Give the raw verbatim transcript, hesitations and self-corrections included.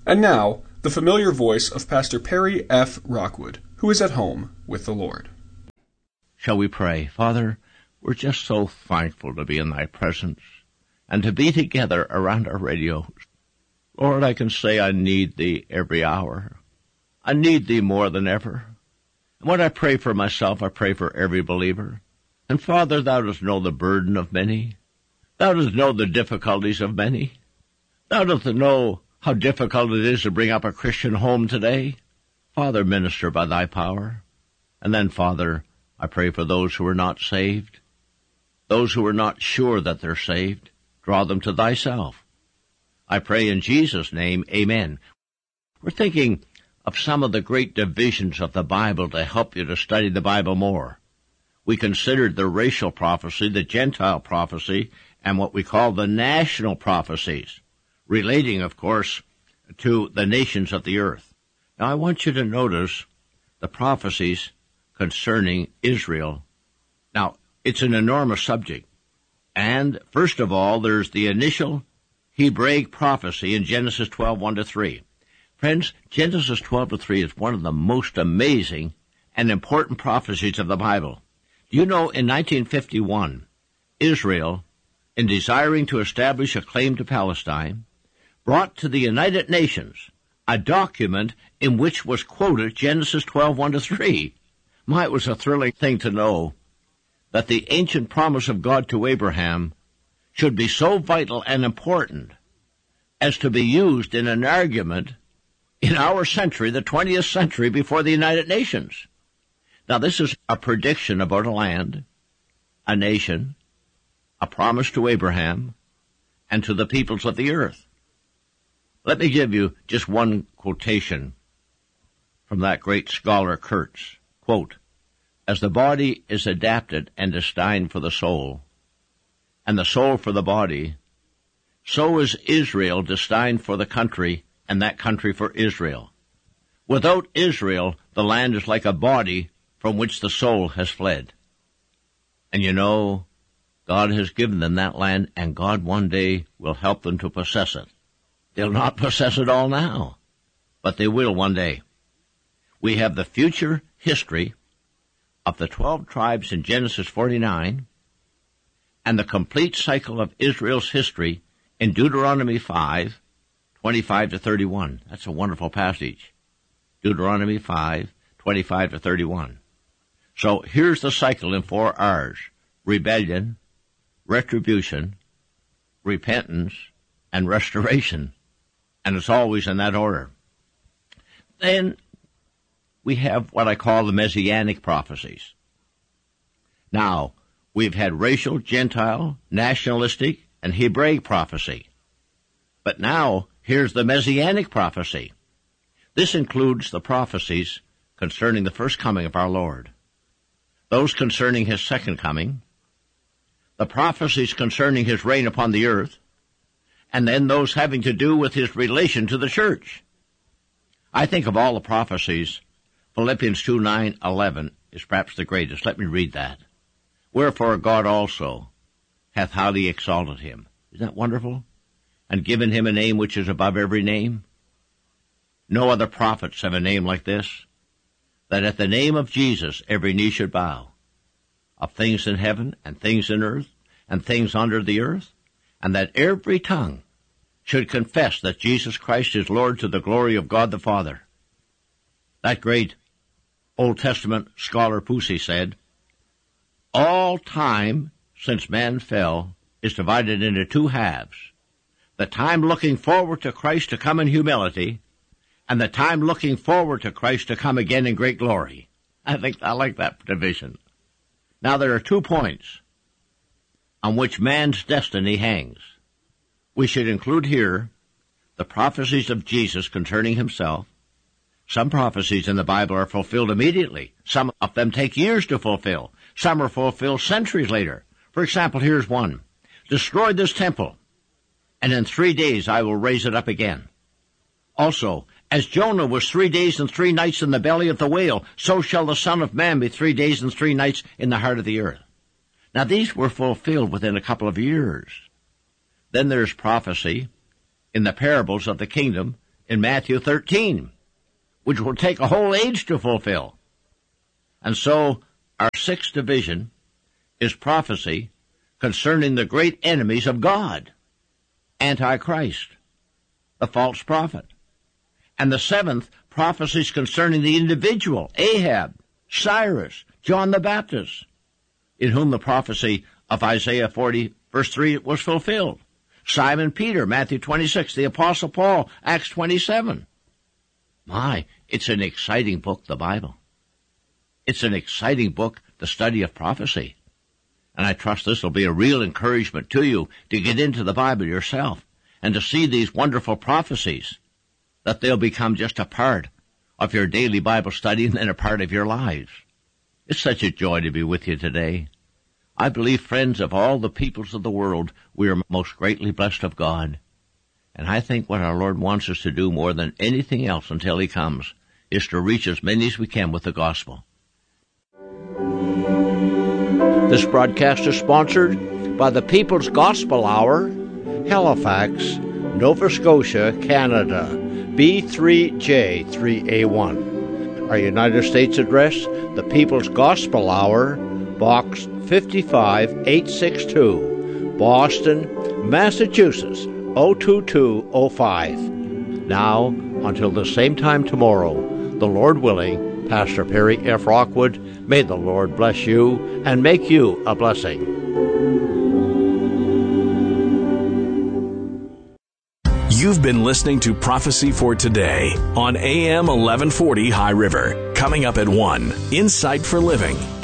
And now, the familiar voice of Pastor Perry F. Rockwood, who is at home with the Lord. Shall we pray? Father, we're just so thankful to be in thy presence and to be together around our radios. Lord, I can say I need thee every hour. I need thee more than ever. And when I pray for myself, I pray for every believer. And Father, thou dost know the burden of many. Thou dost know the difficulties of many. Thou dost know how difficult it is to bring up a Christian home today. Father, minister by thy power. And then, Father, I pray for those who are not saved, those who are not sure that they're saved. Draw them to thyself. I pray in Jesus' name, amen. We're thinking of some of the great divisions of the Bible to help you to study the Bible more. We considered the racial prophecy, the Gentile prophecy, and what we call the national prophecies, relating, of course, to the nations of the earth. Now, I want you to notice the prophecies concerning Israel. Now, it's an enormous subject. And, first of all, there's the initial Hebraic prophecy in Genesis twelve, one to three. Friends, Genesis twelve to three is one of the most amazing and important prophecies of the Bible. Do you know, in nineteen fifty-one, Israel, in desiring to establish a claim to Palestine, brought to the United Nations a document in which was quoted Genesis twelve, one to three. My, it was a thrilling thing to know that the ancient promise of God to Abraham should be so vital and important as to be used in an argument in our century, the twentieth century, before the United Nations. Now, this is a prediction about a land, a nation, a promise to Abraham, and to the peoples of the earth. Let me give you just one quotation from that great scholar Kurtz. Quote, "As the body is adapted and destined for the soul, and the soul for the body, so is Israel destined for the country, and that country for Israel. Without Israel, the land is like a body from which the soul has fled." And you know, God has given them that land, and God one day will help them to possess it. They'll not possess it all now, but they will one day. We have the future history of the twelve tribes in Genesis forty-nine, and the complete cycle of Israel's history in Deuteronomy five, twenty-five to thirty-one. That's a wonderful passage. Deuteronomy five, twenty-five to thirty-one. So here's the cycle in four R's: rebellion, retribution, repentance, and restoration. And it's always in that order. Then we have what I call the Messianic prophecies. Now, we've had racial, Gentile, nationalistic, and Hebraic prophecy. But now, here's the Messianic prophecy. This includes the prophecies concerning the first coming of our Lord, those concerning his second coming, the prophecies concerning his reign upon the earth, and then those having to do with his relation to the church. I think of all the prophecies, Philippians two, nine, eleven is perhaps the greatest. Let me read that. "Wherefore God also hath highly exalted him." Isn't that wonderful? "And given him a name which is above every name." No other prophets have a name like this. "That at the name of Jesus every knee should bow, of things in heaven and things in earth and things under the earth, and that every tongue should confess that Jesus Christ is Lord to the glory of God the Father." That great Old Testament scholar Pusey said, "All time since man fell is divided into two halves. The time looking forward to Christ to come in humility, and the time looking forward to Christ to come again in great glory." I think I like that division. Now, there are two points on which man's destiny hangs. We should include here the prophecies of Jesus concerning himself. Some prophecies in the Bible are fulfilled immediately. Some of them take years to fulfill. Some are fulfilled centuries later. For example, here's one. "Destroy this temple, and in three days I will raise it up again." Also, "As Jonah was three days and three nights in the belly of the whale, so shall the Son of Man be three days and three nights in the heart of the earth." Now, these were fulfilled within a couple of years. Then there's prophecy in the parables of the kingdom in Matthew thirteen, which will take a whole age to fulfill. And so our sixth division is prophecy concerning the great enemies of God, Antichrist, the false prophet. And the seventh, prophecies concerning the individual, Ahab, Cyrus, John the Baptist, in whom the prophecy of Isaiah forty, verse three was fulfilled. Simon Peter, Matthew twenty-six, the Apostle Paul, Acts twenty-seven. My, it's an exciting book, the Bible. It's an exciting book, the study of prophecy. And I trust this will be a real encouragement to you to get into the Bible yourself and to see these wonderful prophecies, that they'll become just a part of your daily Bible study and then a part of your lives. It's such a joy to be with you today. I believe, friends, of all the peoples of the world, we are most greatly blessed of God. And I think what our Lord wants us to do more than anything else until He comes is to reach as many as we can with the gospel. This broadcast is sponsored by the People's Gospel Hour, Halifax, Nova Scotia, Canada, B three J three A one. Our United States address, the People's Gospel Hour, Box fifty-five eight sixty-two, Boston, Massachusetts, zero two two zero five. Now, until the same time tomorrow, the Lord willing, Pastor Perry F. Rockwood, may the Lord bless you and make you a blessing. You've been listening to Prophecy for Today on A M eleven forty High River. Coming up at one, Insight for Living.